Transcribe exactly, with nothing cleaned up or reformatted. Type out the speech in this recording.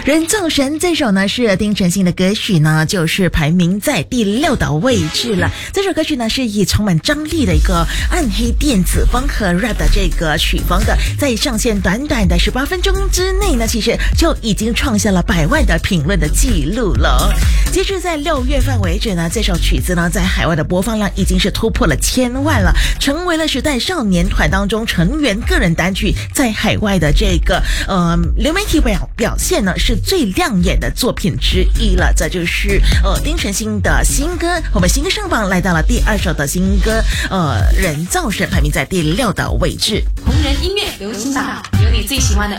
人造神这首呢是丁程鑫的歌曲呢，就是排名在第六的位置了。这首歌曲呢是以充满张力的一个暗黑电子风和 rap 的这个曲风的，在上线短短的十八分钟之内呢，其实就已经创下了百万的评论的记录了。截至在六月份为止呢，这首曲子呢在海外的播放量已经是突破了千万了，成为了时代少年团当中成员个人单曲在海外的这个呃流媒体表表现呢是最亮眼的作品之一了。这就是呃丁程鑫的新歌，我们新歌上榜来到了第二首的新歌，呃人造神排名在第六的位置。 红人音乐流行榜，有你最喜欢的